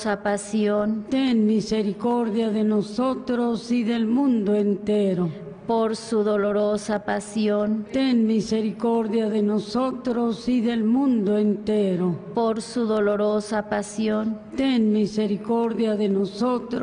pasión, ten misericordia de nosotros y del mundo entero. por su dolorosa pasión, Ten misericordia de nosotros y del mundo entero. por su dolorosa pasión, Ten misericordia de nosotros